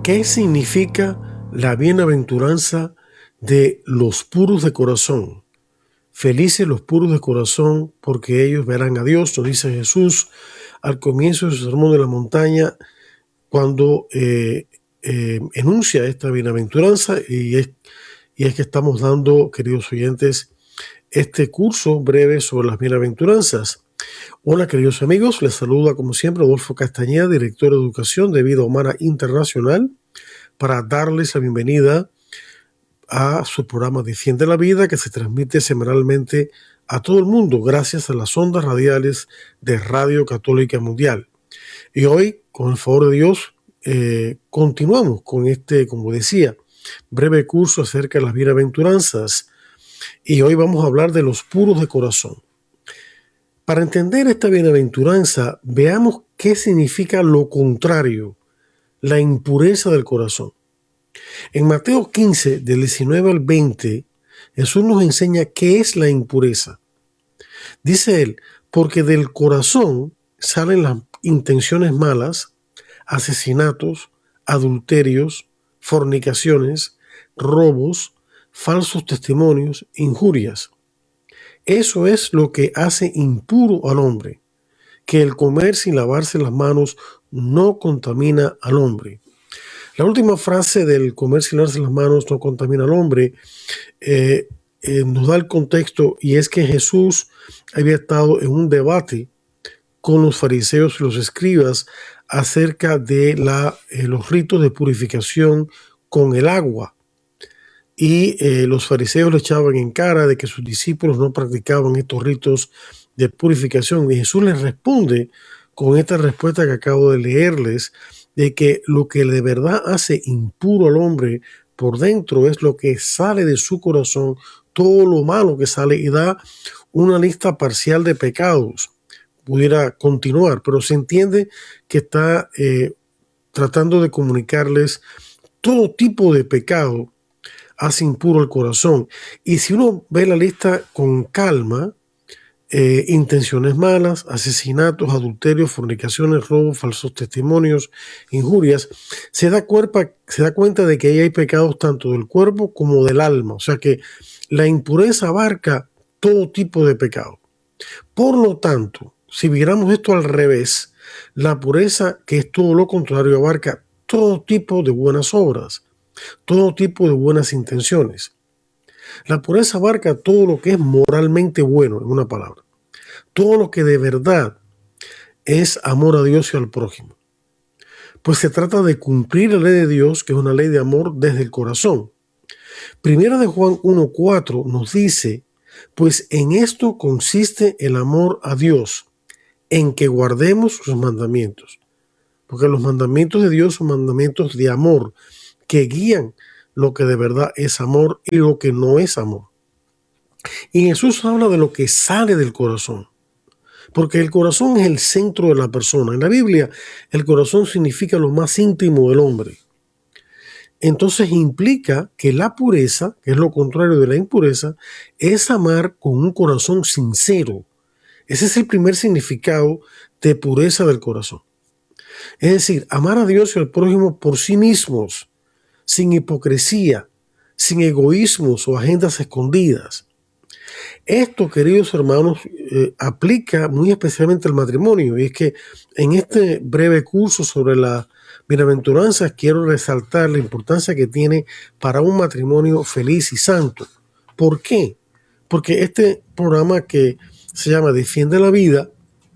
¿Qué significa la bienaventuranza de los puros de corazón? Felices los puros de corazón, porque ellos verán a Dios, nos dice Jesús al comienzo de su sermón de la montaña, cuando enuncia esta bienaventuranza, y es que estamos dando, queridos oyentes, este curso breve sobre las bienaventuranzas. Hola, queridos amigos, les saluda como siempre Adolfo Castañeda, director de Educación de Vida Humana Internacional, para darles la bienvenida a su programa Defiende la Vida, que se transmite semanalmente a todo el mundo gracias a las ondas radiales de Radio Católica Mundial. Y hoy, con el favor de Dios, continuamos con este, como decía, breve curso acerca de las bienaventuranzas. Y hoy vamos a hablar de los puros de corazón. Para entender esta bienaventuranza, veamos qué significa lo contrario, la impureza del corazón. En Mateo 15, del 19 al 20, Jesús nos enseña qué es la impureza. Dice él, porque del corazón salen las intenciones malas, asesinatos, adulterios, fornicaciones, robos, falsos testimonios, injurias. Eso es lo que hace impuro al hombre, que el comer sin lavarse las manos no contamina al hombre. La última frase del comer sin lavarse las manos no contamina al hombre nos da el contexto, y es que Jesús había estado en un debate con los fariseos y los escribas acerca de los ritos de purificación con el agua. Y los fariseos le echaban en cara de que sus discípulos no practicaban estos ritos de purificación. Y Jesús les responde con esta respuesta que acabo de leerles, de que lo que de verdad hace impuro al hombre por dentro es lo que sale de su corazón, todo lo malo que sale, y da una lista parcial de pecados. Pudiera continuar, pero se entiende que está tratando de comunicarles todo tipo de pecado hace impuro el corazón. Y si uno ve la lista con calma, intenciones malas, asesinatos, adulterios, fornicaciones, robos, falsos testimonios, injurias, se da cuenta de que ahí hay pecados tanto del cuerpo como del alma. O sea que la impureza abarca todo tipo de pecado. Por lo tanto, si viéramos esto al revés, la pureza, que es todo lo contrario, abarca todo tipo de buenas obras, todo tipo de buenas intenciones. La pureza abarca todo lo que es moralmente bueno, en una palabra. Todo lo que de verdad es amor a Dios y al prójimo. Pues se trata de cumplir la ley de Dios, que es una ley de amor desde el corazón. Primera de Juan 1:4 nos dice, pues en esto consiste el amor a Dios, en que guardemos sus mandamientos. Porque los mandamientos de Dios son mandamientos de amor, que guían lo que de verdad es amor y lo que no es amor. Y Jesús habla de lo que sale del corazón, porque el corazón es el centro de la persona. En la Biblia, el corazón significa lo más íntimo del hombre. Entonces implica que la pureza, que es lo contrario de la impureza, es amar con un corazón sincero. Ese es el primer significado de pureza del corazón. Es decir, amar a Dios y al prójimo por sí mismos, sin hipocresía, sin egoísmos o agendas escondidas. Esto, queridos hermanos, aplica muy especialmente al matrimonio, y es que en este breve curso sobre las bienaventuranzas quiero resaltar la importancia que tiene para un matrimonio feliz y santo. ¿Por qué? Porque este programa, que se llama Defiende la Vida,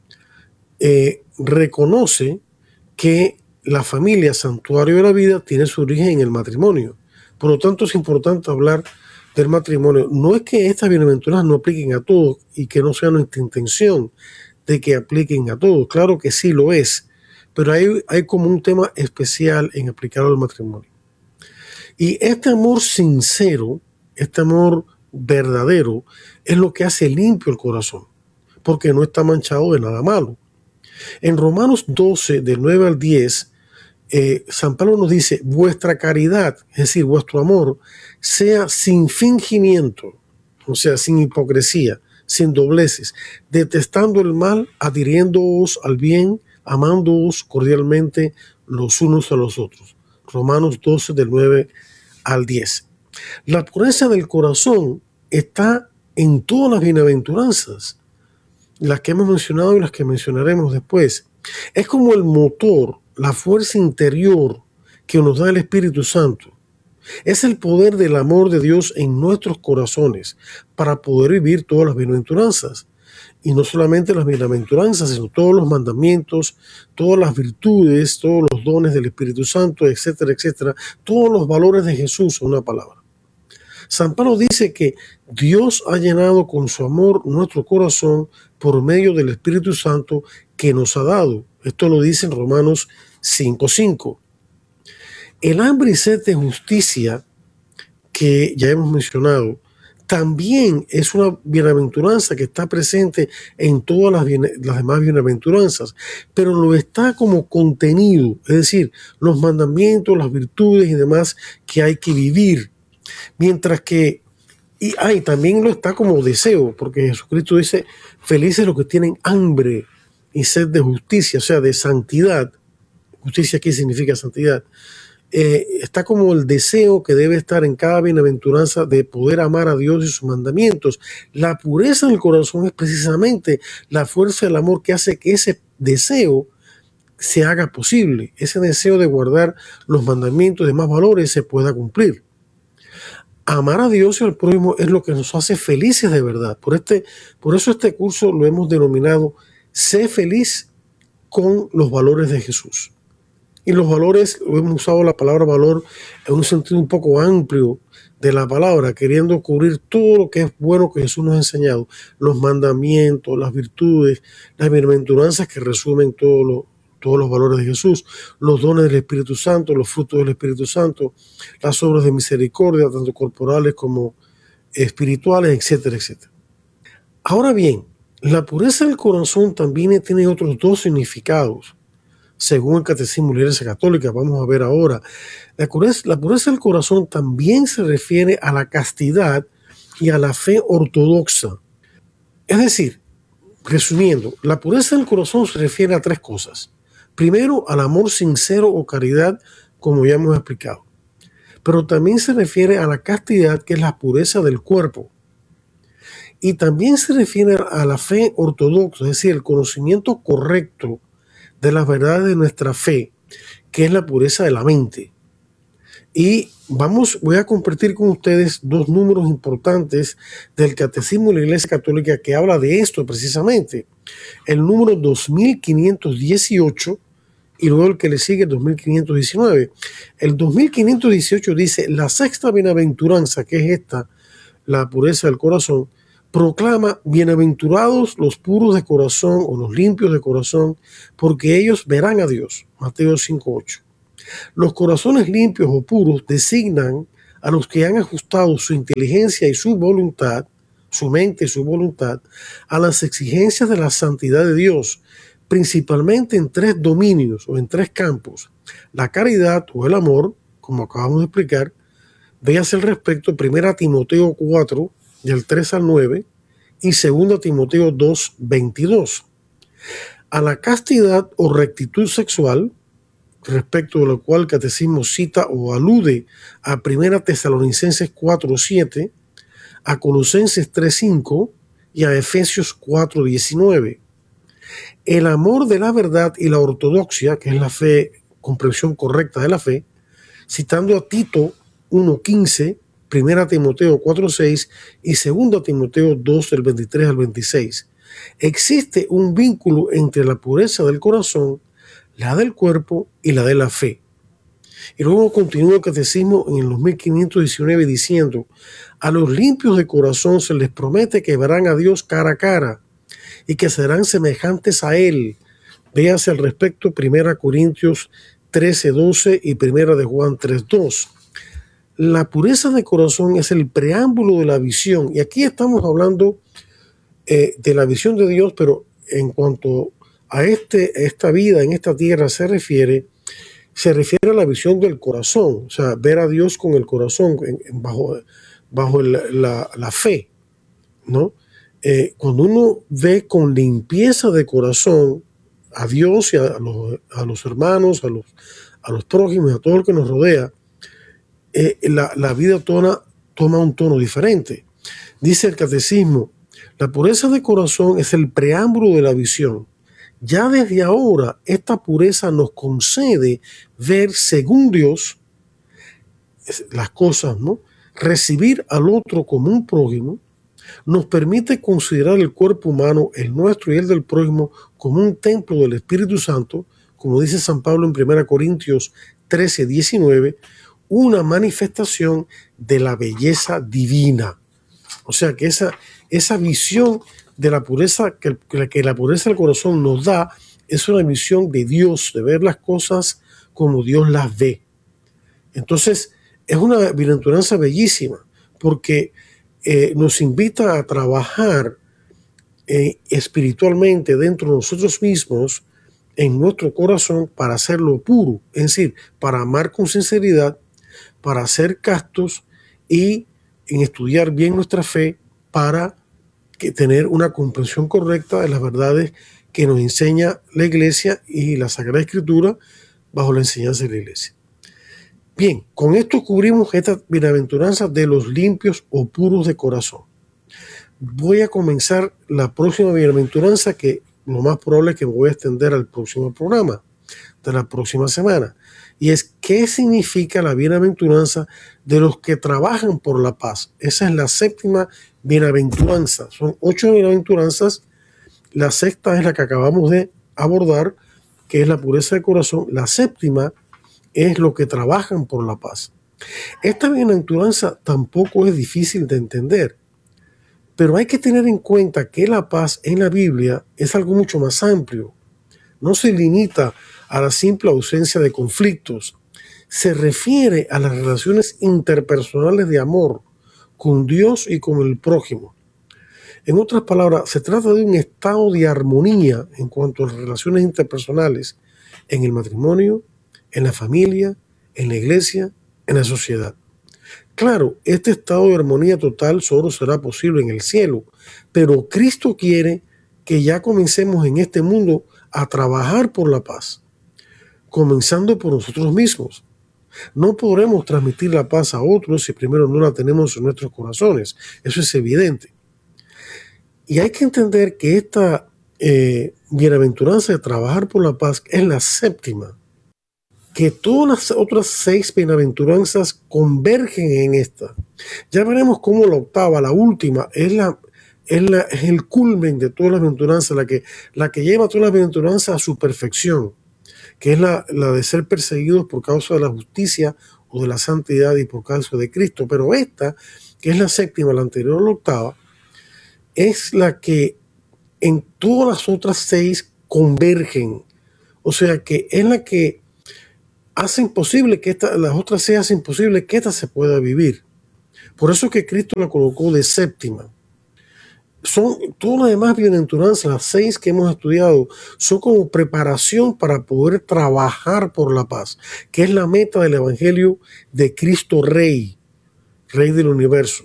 reconoce que la familia, santuario de la vida, tiene su origen en el matrimonio. Por lo tanto, es importante hablar del matrimonio. No es que estas bienaventuranzas no apliquen a todos y que no sea nuestra intención de que apliquen a todos. Claro que sí lo es, pero hay como un tema especial en aplicarlo al matrimonio. Y este amor sincero, este amor verdadero, es lo que hace limpio el corazón, porque no está manchado de nada malo. En Romanos 12, del 9 al 10, San Pablo nos dice, vuestra caridad, es decir, vuestro amor, sea sin fingimiento, o sea, sin hipocresía, sin dobleces, detestando el mal, adhiriéndoos al bien, amándoos cordialmente los unos a los otros. Romanos 12, del 9 al 10. La pureza del corazón está en todas las bienaventuranzas, las que hemos mencionado y las que mencionaremos después. Es como el motor, la fuerza interior que nos da el Espíritu Santo. Es el poder del amor de Dios en nuestros corazones para poder vivir todas las bienaventuranzas. Y no solamente las bienaventuranzas, sino todos los mandamientos, todas las virtudes, todos los dones del Espíritu Santo, etcétera, etcétera. Todos los valores de Jesús, una palabra. San Pablo dice que Dios ha llenado con su amor nuestro corazón por medio del Espíritu Santo que nos ha dado. Esto lo dice en Romanos 5:5. El hambre y sed de justicia que ya hemos mencionado también es una bienaventuranza que está presente en todas las demás bienaventuranzas, pero lo está como contenido, es decir, los mandamientos, las virtudes y demás que hay que vivir. Mientras que, también lo está como deseo, porque Jesucristo dice, felices los que tienen hambre y sed de justicia, o sea, de santidad. Justicia aquí significa santidad. Está como el deseo que debe estar en cada bienaventuranza de poder amar a Dios y sus mandamientos. La pureza del corazón es precisamente la fuerza del amor que hace que ese deseo se haga posible, ese deseo de guardar los mandamientos y demás valores se pueda cumplir. Amar a Dios y al prójimo es lo que nos hace felices de verdad. Por eso este curso lo hemos denominado Sé feliz con los valores de Jesús. Y los valores, hemos usado la palabra valor en un sentido un poco amplio de la palabra, queriendo cubrir todo lo que es bueno que Jesús nos ha enseñado, los mandamientos, las virtudes, las bienaventuranzas que resumen todos los valores de Jesús, los dones del Espíritu Santo, los frutos del Espíritu Santo, las obras de misericordia, tanto corporales como espirituales, etcétera, etcétera. Ahora bien, la pureza del corazón también tiene otros dos significados. Según el Catecismo de la Iglesia Católica, vamos a ver ahora, la pureza del corazón también se refiere a la castidad y a la fe ortodoxa. Es decir, resumiendo, la pureza del corazón se refiere a tres cosas. Primero, al amor sincero o caridad, como ya hemos explicado. Pero también se refiere a la castidad, que es la pureza del cuerpo. Y también se refiere a la fe ortodoxa, es decir, el conocimiento correcto de las verdades de nuestra fe, que es la pureza de la mente. Y voy a compartir con ustedes dos números importantes del Catecismo de la Iglesia Católica que habla de esto precisamente. El número 2518 y luego el que le sigue, el 2519. El 2518 dice, la sexta bienaventuranza, que es esta, la pureza del corazón, proclama, bienaventurados los puros de corazón o los limpios de corazón, porque ellos verán a Dios. Mateo 5:8. Los corazones limpios o puros designan a los que han ajustado su inteligencia y su voluntad, su mente y su voluntad, a las exigencias de la santidad de Dios, principalmente en tres dominios o en tres campos: la caridad o el amor, como acabamos de explicar. Véase al respecto 1 Timoteo 4, del 3 al 9, y 2 Timoteo 2, 22. A la castidad o rectitud sexual, respecto de lo cual el Catecismo cita o alude a 1 Tesalonicenses 4, 7, a Colosenses 3, 5 y a Efesios 4, 19. El amor de la verdad y la ortodoxia, que es la fe, comprensión correcta de la fe, citando a Tito 1:15, 1 Timoteo 4:6 y 2 Timoteo 2, del 23 al 26. Existe un vínculo entre la pureza del corazón, la del cuerpo y la de la fe. Y luego continúa el Catecismo en el 2519 diciendo, a los limpios de corazón se les promete que verán a Dios cara a cara y que serán semejantes a Él. Véase al respecto 1 Corintios 13:12 y 1 de Juan 3:2. La pureza de corazón es el preámbulo de la visión. Y aquí estamos hablando de la visión de Dios, pero en cuanto a esta vida en esta tierra se refiere a la visión del corazón. O sea, ver a Dios con el corazón, bajo la fe, ¿no? Cuando uno ve con limpieza de corazón a Dios y a los hermanos, a los prójimos, a todo el que nos rodea, la vida toma un tono diferente. Dice el catecismo, la pureza de corazón es el preámbulo de la visión. Ya desde ahora esta pureza nos concede ver según Dios las cosas, ¿no? Recibir al otro como un prójimo, nos permite considerar el cuerpo humano, el nuestro y el del prójimo, como un templo del Espíritu Santo, como dice San Pablo en 1 Corintios 13, 19, una manifestación de la belleza divina. O sea que esa visión de la pureza que la pureza del corazón nos da es una visión de Dios, de ver las cosas como Dios las ve. Entonces es una bienaventuranza bellísima porque nos invita a trabajar espiritualmente dentro de nosotros mismos, en nuestro corazón, para hacerlo puro, es decir, para amar con sinceridad, para ser castos y en estudiar bien nuestra fe para tener una comprensión correcta de las verdades que nos enseña la Iglesia y la Sagrada Escritura bajo la enseñanza de la Iglesia. Bien, con esto cubrimos esta bienaventuranza de los limpios o puros de corazón. Voy a comenzar la próxima bienaventuranza, que lo más probable es que me voy a extender al próximo programa de la próxima semana. Y es, ¿qué significa la bienaventuranza de los que trabajan por la paz? Esa es la séptima bienaventuranza. Son 8 bienaventuranzas. La sexta es la que acabamos de abordar, que es la pureza de corazón. La séptima es los que trabajan por la paz. Esta bienaventuranza tampoco es difícil de entender, pero hay que tener en cuenta que la paz en la Biblia es algo mucho más amplio. No se limita a la simple ausencia de conflictos. Se refiere a las relaciones interpersonales de amor con Dios y con el prójimo. En otras palabras, se trata de un estado de armonía en cuanto a las relaciones interpersonales en el matrimonio, en la familia, en la iglesia, en la sociedad. Claro, este estado de armonía total solo será posible en el cielo, pero Cristo quiere que ya comencemos en este mundo a trabajar por la paz, comenzando por nosotros mismos. No podremos transmitir la paz a otros si primero no la tenemos en nuestros corazones. Eso es evidente. Y hay que entender que esta bienaventuranza de trabajar por la paz es la séptima, que todas las otras 6 bienaventuranzas convergen en esta. Ya veremos cómo la octava, la última, es el culmen de todas las bienaventuranzas, la que lleva a todas las bienaventuranzas a su perfección, que es la de ser perseguidos por causa de la justicia o de la santidad y por causa de Cristo. Pero esta, que es la séptima, la anterior a la octava, es la que en todas las otras 6 convergen. O sea que es la que hacen posible que las otras 6 hacen posible que esta se pueda vivir. Por eso es que Cristo la colocó de séptima. Son todas las demás bienaventuranzas, las 6 que hemos estudiado, son como preparación para poder trabajar por la paz, que es la meta del Evangelio de Cristo Rey, Rey del universo.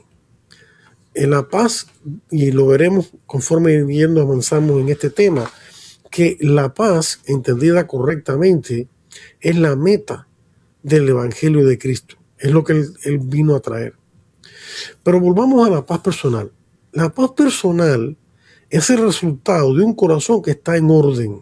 En la paz, y lo veremos conforme avanzamos en este tema, que la paz, entendida correctamente, es la meta del Evangelio de Cristo. Es lo que él vino a traer. Pero volvamos a la paz personal. La paz personal es el resultado de un corazón que está en orden.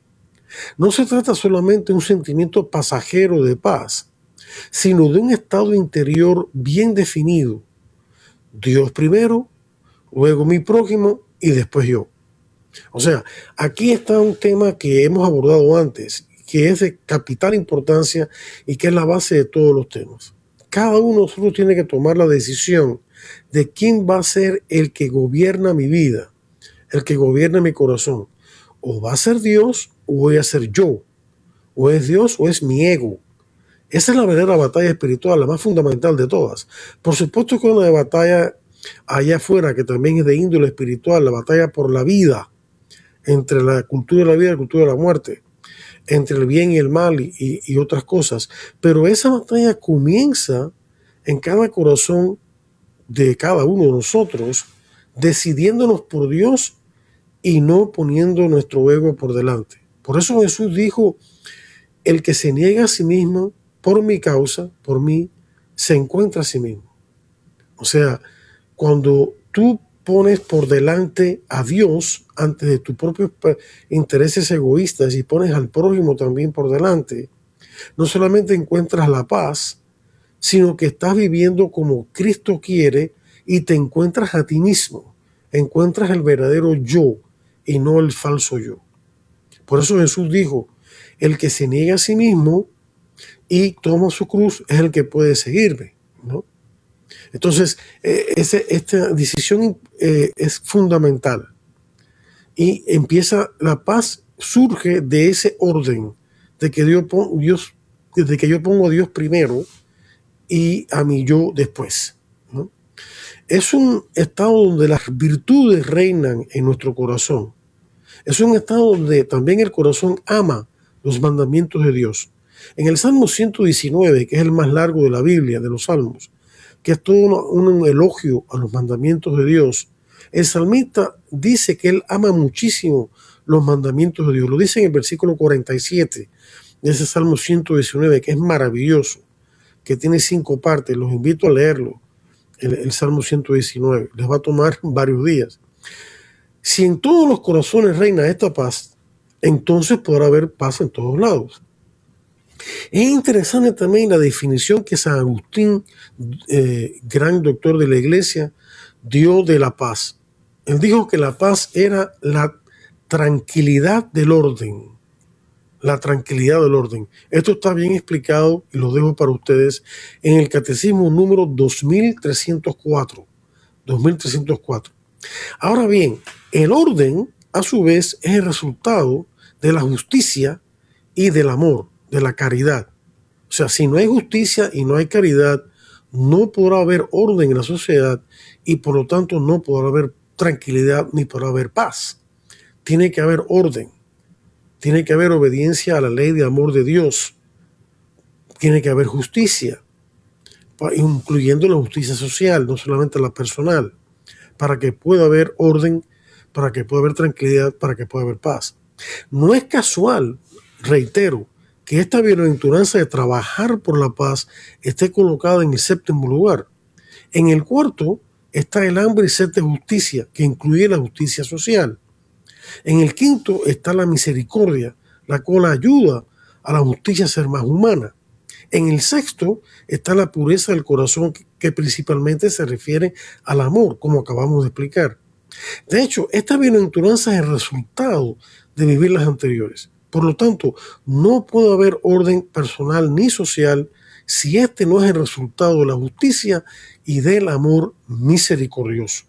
No se trata solamente de un sentimiento pasajero de paz, sino de un estado interior bien definido. Dios primero, luego mi prójimo y después yo. O sea, aquí está un tema que hemos abordado antes, que es de capital importancia y que es la base de todos los temas. Cada uno de nosotros tiene que tomar la decisión de quién va a ser el que gobierna mi vida, el que gobierna mi corazón. O va a ser Dios o voy a ser yo. O es Dios o es mi ego. Esa es la verdadera batalla espiritual, la más fundamental de todas. Por supuesto que una batalla allá afuera, que también es de índole espiritual, la batalla por la vida, entre la cultura de la vida y la cultura de la muerte, entre el bien y el mal y otras cosas. Pero esa batalla comienza en cada corazón de cada uno de nosotros, decidiéndonos por Dios y no poniendo nuestro ego por delante. Por eso Jesús dijo el que se niega a sí mismo por mi causa, por mí, se encuentra a sí mismo. O sea, cuando tú pones por delante a Dios antes de tus propios intereses egoístas y pones al prójimo también por delante, no solamente encuentras la paz, sino que estás viviendo como Cristo quiere y te encuentras a ti mismo, encuentras el verdadero yo y no el falso yo. Por eso Jesús dijo, el que se niega a sí mismo y toma su cruz es el que puede seguirme, ¿no? Entonces, esta decisión es fundamental y empieza, la paz surge de ese orden, de que desde que yo pongo a Dios primero y a mi yo después, ¿no? Es un estado donde las virtudes reinan en nuestro corazón. Es un estado donde también el corazón ama los mandamientos de Dios. En el Salmo 119, que es el más largo de la Biblia, de los Salmos, que es todo un elogio a los mandamientos de Dios, el salmista dice que él ama muchísimo los mandamientos de Dios. Lo dice en el versículo 47 de ese Salmo 119, que es maravilloso, que tiene 5 partes. Los invito a leerlo, el Salmo 119. Les va a tomar varios días. Si en todos los corazones reina esta paz, entonces podrá haber paz en todos lados. Es interesante también la definición que San Agustín, gran doctor de la Iglesia, dio de la paz. Él dijo que la paz era la tranquilidad del orden. La tranquilidad del orden. Esto está bien explicado y lo dejo para ustedes en el Catecismo número 2304. 2304. Ahora bien, el orden, a su vez, es el resultado de la justicia y del amor, de la caridad. O sea, si no hay justicia y no hay caridad, no podrá haber orden en la sociedad y por lo tanto no podrá haber tranquilidad ni podrá haber paz. Tiene que haber orden, tiene que haber obediencia a la ley de amor de Dios, tiene que haber justicia, incluyendo la justicia social, no solamente la personal, para que pueda haber orden, para que pueda haber tranquilidad, para que pueda haber paz. No es casual, reitero, que esta bienaventuranza de trabajar por la paz esté colocada en el 7º lugar. En el 4º está el hambre y sed de justicia, que incluye la justicia social. En el 5º está la misericordia, la cual ayuda a la justicia a ser más humana. En el 6º está la pureza del corazón, que principalmente se refiere al amor, como acabamos de explicar. De hecho, esta bienaventuranza es el resultado de vivir las anteriores. Por lo tanto, no puede haber orden personal ni social si este no es el resultado de la justicia y del amor misericordioso.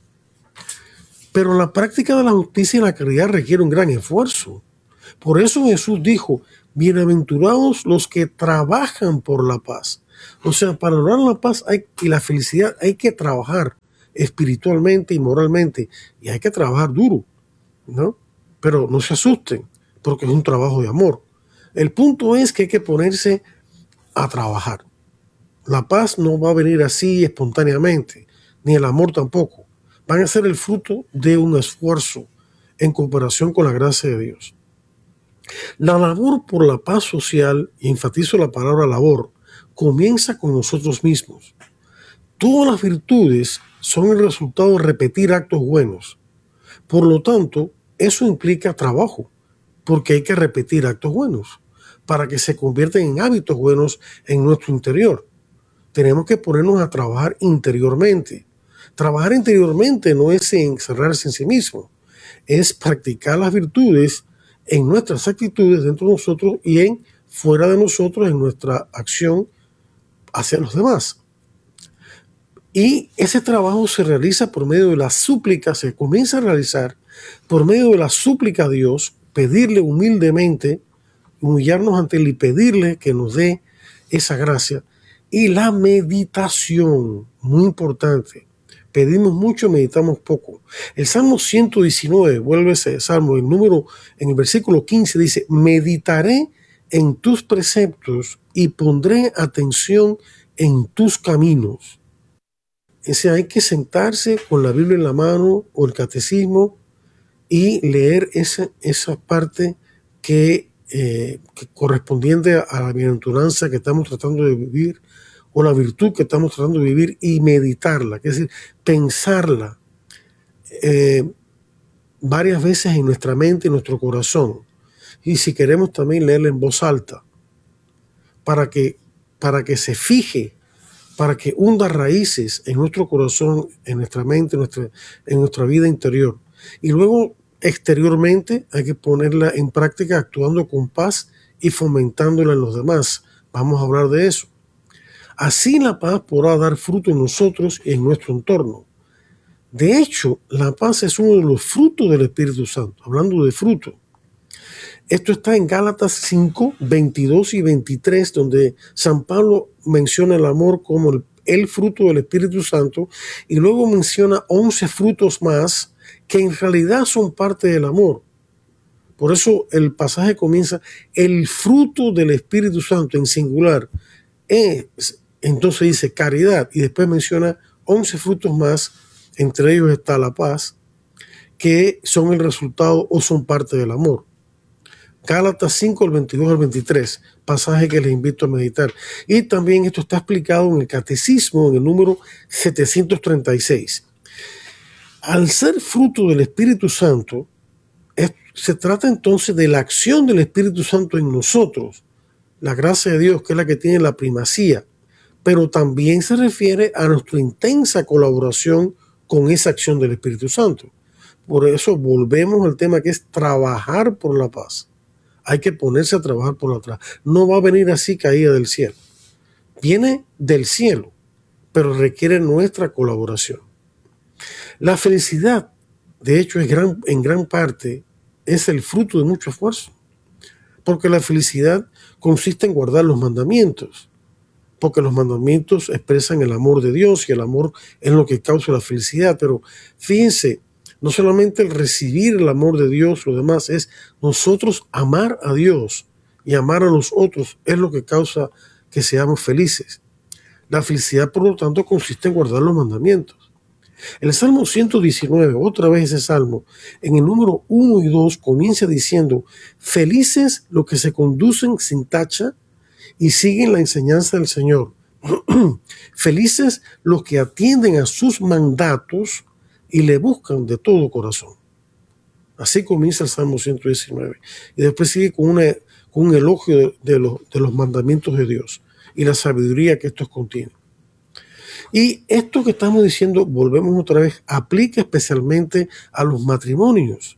Pero la práctica de la justicia y la caridad requiere un gran esfuerzo. Por eso Jesús dijo, bienaventurados los que trabajan por la paz. O sea, para lograr la paz y la felicidad hay que trabajar espiritualmente y moralmente. Y hay que trabajar duro, ¿no? Pero no se asusten, porque es un trabajo de amor. El punto es que hay que ponerse a trabajar. La paz no va a venir así espontáneamente, ni el amor tampoco. Van a ser el fruto de un esfuerzo en cooperación con la gracia de Dios. La labor por la paz social, y enfatizo la palabra labor, comienza con nosotros mismos. Todas las virtudes son el resultado de repetir actos buenos. Por lo tanto, eso implica trabajo, porque hay que repetir actos buenos para que se conviertan en hábitos buenos en nuestro interior. Tenemos que ponernos a trabajar interiormente. Trabajar interiormente no es encerrarse en sí mismo, es practicar las virtudes en nuestras actitudes dentro de nosotros y fuera de nosotros en nuestra acción hacia los demás. Y ese trabajo se realiza por medio de la súplica, se comienza a realizar por medio de la súplica a Dios, pedirle humildemente, humillarnos ante Él y pedirle que nos dé esa gracia. Y la meditación, muy importante. Pedimos mucho, meditamos poco. El Salmo 119, vuelve ese salmo, en el versículo 15 dice, meditaré en tus preceptos y pondré atención en tus caminos. Hay que sentarse con la Biblia en la mano o el catecismo y leer esa parte que correspondiente a la bienaventuranza que estamos tratando de vivir o la virtud que estamos tratando de vivir y meditarla, es decir, pensarla varias veces en nuestra mente y nuestro corazón. Y si queremos también leerla en voz alta, para que se fije, para que hunda raíces en nuestro corazón, en nuestra mente, en nuestra vida interior. Y luego, exteriormente, hay que ponerla en práctica actuando con paz y fomentándola en los demás. Vamos a hablar de eso. Así la paz podrá dar fruto en nosotros y en nuestro entorno. De hecho, la paz es uno de los frutos del Espíritu Santo. Hablando de fruto, esto está en Gálatas 5, 22 y 23, donde San Pablo menciona el amor como el fruto del Espíritu Santo y luego menciona 11 frutos más que en realidad son parte del amor. Por eso el pasaje comienza, el fruto del Espíritu Santo en singular es, entonces dice caridad, y después menciona 11 frutos más, entre ellos está la paz, que son el resultado o son parte del amor. Gálatas 5, el 22 al 23, pasaje que les invito a meditar. Y también esto está explicado en el Catecismo, en el número 736. Al ser fruto del Espíritu Santo, se trata entonces de la acción del Espíritu Santo en nosotros, la gracia de Dios, que es la que tiene la primacía, pero también se refiere a nuestra intensa colaboración con esa acción del Espíritu Santo. Por eso volvemos al tema que es trabajar por la paz. Hay que ponerse a trabajar por la paz. No va a venir así caída del cielo. Viene del cielo, pero requiere nuestra colaboración. La felicidad, de hecho, en gran parte es el fruto de mucho esfuerzo, porque la felicidad consiste en guardar los mandamientos, porque los mandamientos expresan el amor de Dios y el amor es lo que causa la felicidad. Pero fíjense, no solamente el recibir el amor de Dios, lo demás es nosotros amar a Dios y amar a los otros es lo que causa que seamos felices. La felicidad, por lo tanto, consiste en guardar los mandamientos. El Salmo 119, otra vez ese salmo, en el número 1 y 2 comienza diciendo, felices los que se conducen sin tacha y siguen la enseñanza del Señor. Felices los que atienden a sus mandatos y le buscan de todo corazón. Así comienza el Salmo 119. Y después sigue con un elogio de los mandamientos de Dios y la sabiduría que estos contienen. Y esto que estamos diciendo, volvemos otra vez, aplica especialmente a los matrimonios.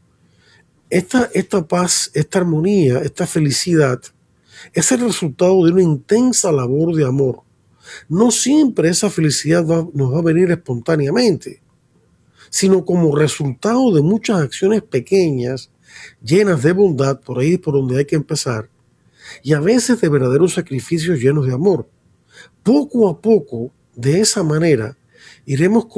Esta paz, esta armonía, esta felicidad es el resultado de una intensa labor de amor. No siempre esa felicidad nos va a venir espontáneamente, sino como resultado de muchas acciones pequeñas, llenas de bondad, por ahí es por donde hay que empezar, y a veces de verdaderos sacrificios llenos de amor. Poco a poco, de esa manera, iremos